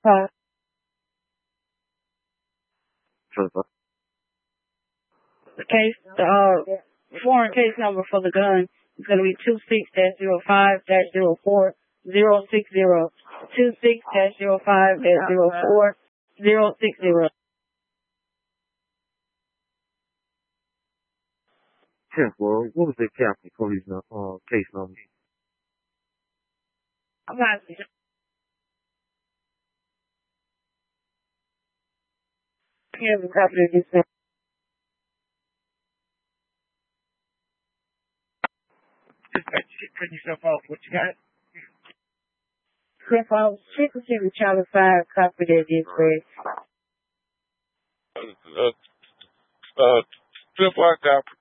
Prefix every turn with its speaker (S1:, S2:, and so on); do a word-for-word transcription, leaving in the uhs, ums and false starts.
S1: five.
S2: twenty-five.
S1: The case, the uh, foreign case number for the gun is going to be two six dash zero five dash zero four zero six zero. two six dash zero five dash zero four zero six zero.
S2: ten four, what was the captain Cody's uh, case number?
S1: I'm not sure. Here's a copy of this thing.
S3: Just putting yourself off. What you got?
S1: Cliff House, triple seven Charlie five, copy that this way.
S4: Uh, uh, Cliff House,